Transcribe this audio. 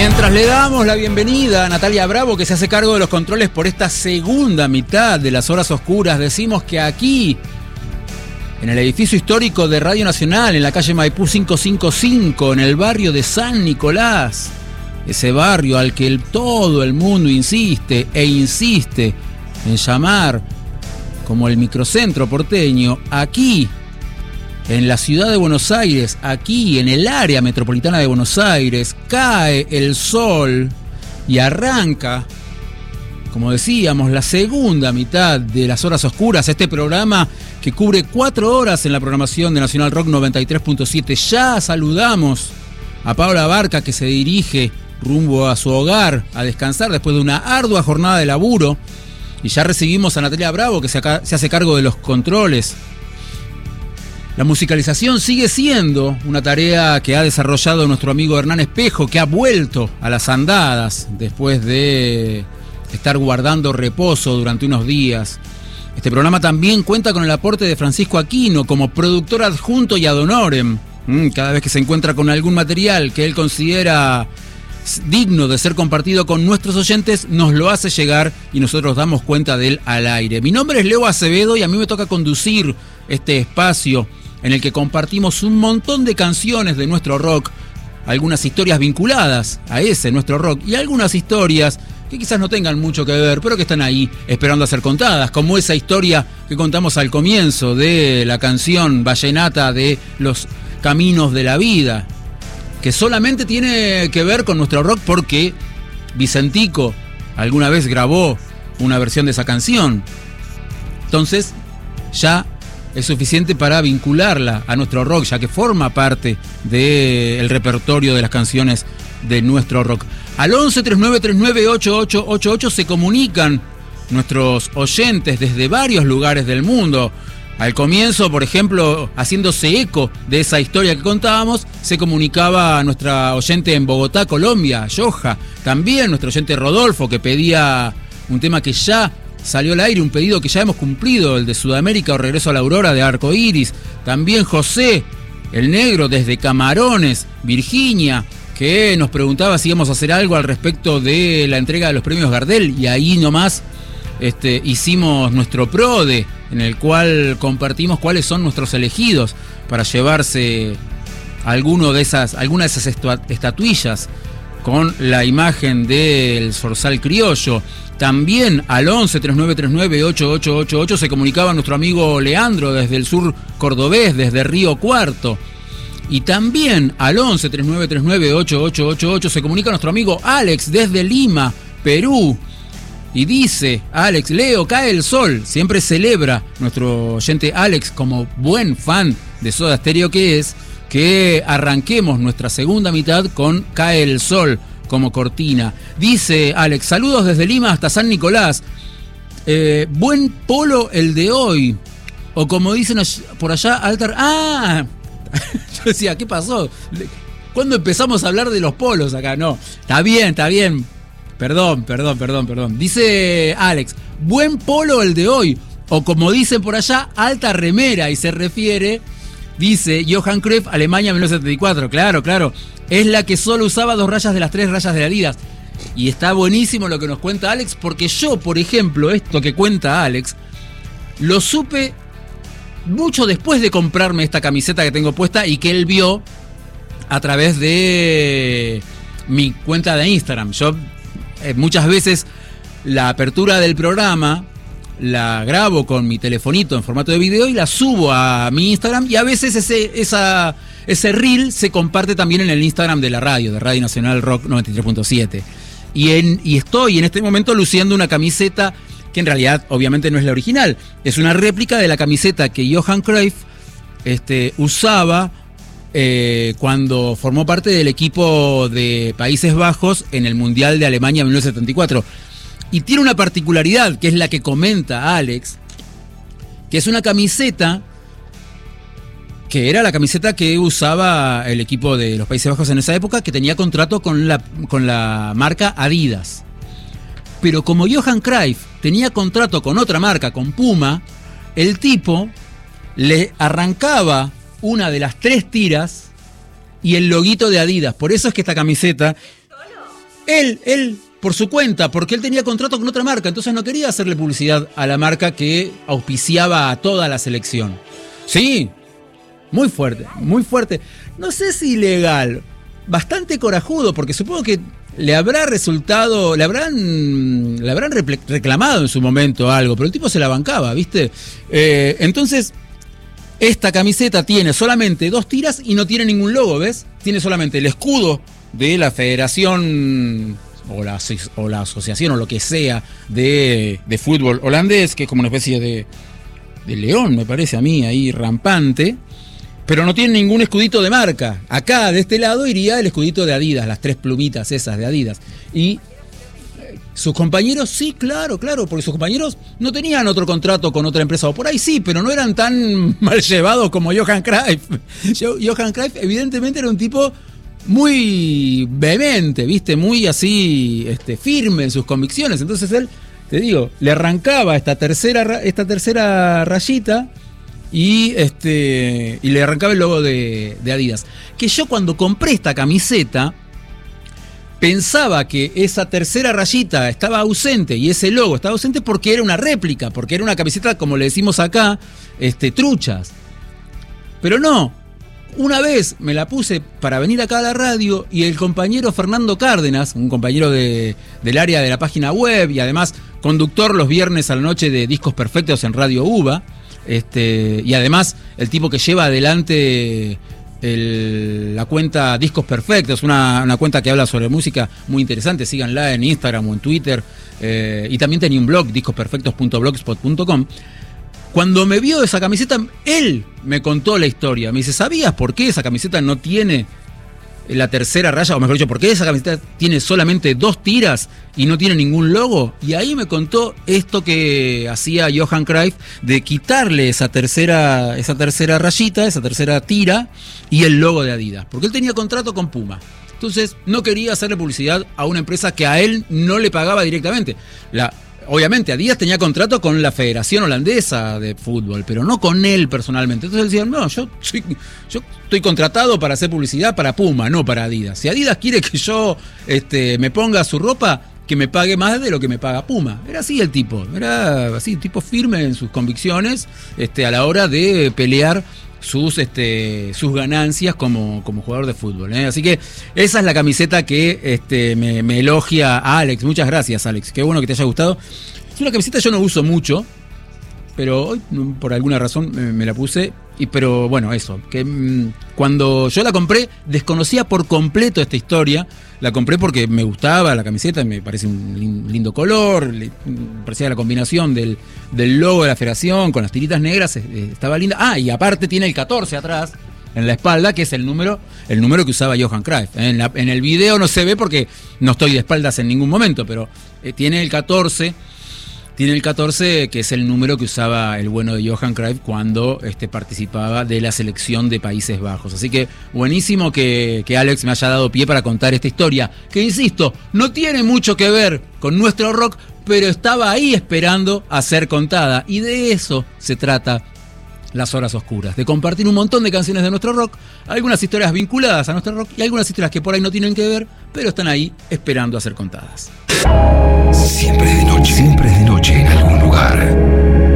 Mientras le damos la bienvenida a Natalia Bravo, que se hace cargo de los controles por esta segunda mitad de las horas oscuras, decimos que aquí, en el edificio histórico de Radio Nacional, en la calle Maipú 555, en el barrio de San Nicolás, ese barrio al que todo el mundo insiste e insiste en llamar como el microcentro porteño, aquí, en la ciudad de Buenos Aires, aquí en el área metropolitana de Buenos Aires, cae el sol y arranca, como decíamos, la segunda mitad de las horas oscuras, este programa que cubre 4 horas en la programación de Nacional Rock 93.7. Ya saludamos a Paula Barca, que se dirige rumbo a su hogar a descansar después de una ardua jornada de laburo, y ya recibimos a Natalia Bravo, que se hace cargo de los controles. La musicalización sigue siendo una tarea que ha desarrollado nuestro amigo Hernán Espejo, que ha vuelto a las andadas después de estar guardando reposo durante unos días. Este programa también cuenta con el aporte de Francisco Aquino como productor adjunto y ad honorem. Cada vez que se encuentra con algún material que él considera digno de ser compartido con nuestros oyentes, nos lo hace llegar y nosotros damos cuenta de él al aire. Mi nombre es Leo Acevedo y a mí me toca conducir este espacio en el que compartimos un montón de canciones de nuestro rock, algunas historias vinculadas a ese nuestro rock y algunas historias que quizás no tengan mucho que ver, pero que están ahí esperando a ser contadas, como esa historia que contamos al comienzo de la canción vallenata de Los Caminos de la Vida, que solamente tiene que ver con nuestro rock porque Vicentico alguna vez grabó una versión de esa canción. Entonces ya es suficiente para vincularla a nuestro rock, ya que forma parte del repertorio de las canciones de nuestro rock. Al 11 39 39 8888 se comunican nuestros oyentes desde varios lugares del mundo. Al comienzo, por ejemplo, haciéndose eco de esa historia que contábamos, se comunicaba a nuestra oyente en Bogotá, Colombia, Yoja. También nuestro oyente Rodolfo, que pedía un tema que ya salió al aire, un pedido que ya hemos cumplido, el de Sudamérica o Regreso a la Aurora de Arco Iris. También José, el negro, desde Camarones, Virginia, que nos preguntaba si íbamos a hacer algo al respecto de la entrega de los premios Gardel, y ahí nomás hicimos nuestro PRODE, en el cual compartimos cuáles son nuestros elegidos para llevarse alguna de esas estatuillas con la imagen del zorzal criollo. También al 11 39 39 8888 se comunicaba nuestro amigo Leandro desde el sur cordobés, desde Río Cuarto. Y también al 11 39 39 8888 se comunica nuestro amigo Alex desde Lima, Perú. Y dice Alex: Leo, cae el sol. Siempre celebra nuestro oyente Alex, como buen fan de Soda Stereo que es, que arranquemos nuestra segunda mitad con Cae el sol como cortina. Dice Alex: saludos desde Lima hasta San Nicolás. Buen polo el de hoy. O como dicen por allá, altar. ¡Ah! Yo decía, ¿qué pasó? ¿Cuándo empezamos a hablar de los polos acá? No, está bien. Perdón. Dice Alex: buen polo el de hoy. O como dicen por allá, alta remera. Y se refiere, dice Johan Cruyff, Alemania 1974. Claro. Es la que solo usaba 2 rayas de las 3 rayas de Adidas. Y está buenísimo lo que nos cuenta Alex, porque yo, por ejemplo, esto que cuenta Alex, lo supe mucho después de comprarme esta camiseta que tengo puesta y que él vio a través de mi cuenta de Instagram. Yo muchas veces la apertura del programa la grabo con mi telefonito en formato de video y la subo a mi Instagram, y a veces ese reel se comparte también en el Instagram de la radio, de Radio Nacional Rock 93.7. Y estoy en este momento luciendo una camiseta que en realidad obviamente no es la original, es una réplica de la camiseta que Johan Cruyff usaba cuando formó parte del equipo de Países Bajos en el Mundial de Alemania 1974. Y tiene una particularidad, que es la que comenta Alex, que es una camiseta que era la camiseta que usaba el equipo de los Países Bajos en esa época, que tenía contrato con la marca Adidas. Pero como Johan Cruyff tenía contrato con otra marca, con Puma, el tipo le arrancaba una de las 3 tiras y el loguito de Adidas. Por eso es que esta camiseta... Él, por su cuenta, porque él tenía contrato con otra marca, entonces no quería hacerle publicidad a la marca que auspiciaba a toda la selección. Sí, muy fuerte, muy fuerte. No sé si ilegal, bastante corajudo, porque supongo que le habrán reclamado en su momento algo, pero el tipo se la bancaba, ¿viste? Entonces, esta camiseta tiene solamente 2 tiras y no tiene ningún logo, ¿ves? Tiene solamente el escudo de la federación o la asociación o lo que sea de fútbol holandés, que es como una especie de león, me parece a mí, ahí rampante, pero no tiene ningún escudito de marca. Acá, de este lado, iría el escudito de Adidas, las 3 plumitas esas de Adidas. Y sus compañeros, sí, claro, porque sus compañeros no tenían otro contrato con otra empresa, o por ahí sí, pero no eran tan mal llevados como Johan Cruyff. Johan Cruyff evidentemente era un tipo muy vehemente, ¿viste? Muy así, firme en sus convicciones. Entonces él, te digo, le arrancaba esta tercera rayita y le arrancaba el logo de Adidas. Que yo cuando compré esta camiseta pensaba que esa tercera rayita estaba ausente y ese logo estaba ausente porque era una réplica, porque era una camiseta, como le decimos acá, truchas. Pero no. Una vez me la puse para venir acá a la radio y el compañero Fernando Cárdenas, un compañero del área de la página web y además conductor los viernes a la noche de Discos Perfectos en Radio UBA, y además el tipo que lleva adelante la cuenta Discos Perfectos, una cuenta que habla sobre música muy interesante, síganla en Instagram o en Twitter, y también tenía un blog, discosperfectos.blogspot.com. Cuando me vio esa camiseta, él me contó la historia. Me dice, ¿sabías por qué esa camiseta no tiene la tercera raya? O mejor dicho, ¿por qué esa camiseta tiene solamente 2 tiras y no tiene ningún logo? Y ahí me contó esto que hacía Johan Cruyff de quitarle esa tercera rayita, esa tercera tira y el logo de Adidas. Porque él tenía contrato con Puma. Entonces no quería hacerle publicidad a una empresa que a él no le pagaba directamente. Obviamente, Adidas tenía contrato con la Federación Holandesa de Fútbol, pero no con él personalmente. Entonces decían, no, yo estoy contratado para hacer publicidad para Puma, no para Adidas. Si Adidas quiere que yo me ponga su ropa, que me pague más de lo que me paga Puma. Era así el tipo, era así, tipo firme en sus convicciones a la hora de pelear sus ganancias como jugador de fútbol, ¿eh? Así que esa es la camiseta que me elogia a Alex. Muchas gracias, Alex, qué bueno que te haya gustado. Es una camiseta que yo no uso mucho, pero hoy por alguna razón me la puse. Pero bueno, eso, que cuando yo la compré desconocía por completo esta historia. La compré porque me gustaba la camiseta, me parece un lindo color, me parecía la combinación del logo de la federación con las tiritas negras, estaba linda. Y aparte tiene el 14 atrás, en la espalda, que es el número que usaba Johan Cruyff. En el video no se ve porque no estoy de espaldas en ningún momento, pero tiene el 14... Tiene el 14, que es el número que usaba el bueno de Johan Cruyff cuando participaba de la selección de Países Bajos. Así que buenísimo que Alex me haya dado pie para contar esta historia, que insisto, no tiene mucho que ver con nuestro rock, pero estaba ahí esperando a ser contada. Y de eso se trata Las Horas Oscuras, de compartir un montón de canciones de nuestro rock, algunas historias vinculadas a nuestro rock y algunas historias que por ahí no tienen que ver, pero están ahí esperando a ser contadas. Siempre es de noche en algún lugar.